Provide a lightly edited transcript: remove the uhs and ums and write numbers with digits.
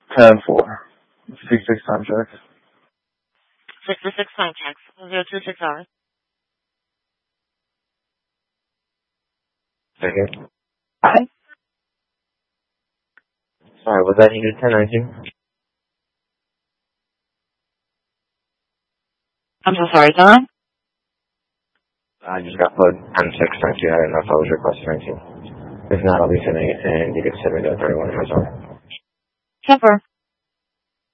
10-4. 66 time checks. 66 time checks. 026 hours. Second. Sorry, was that unit 1019? I'm so sorry, Don. I just got put 10-6 next to you. I didn't know if I was requesting 19. If not, I'll be sending it, and you can send me to 31 if that's all. 10-4.